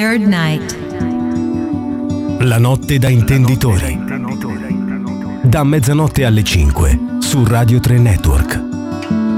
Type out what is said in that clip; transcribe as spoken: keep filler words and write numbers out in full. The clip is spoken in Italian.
Third Night. La notte da intenditori. Da mezzanotte alle cinque su Radio tre Network.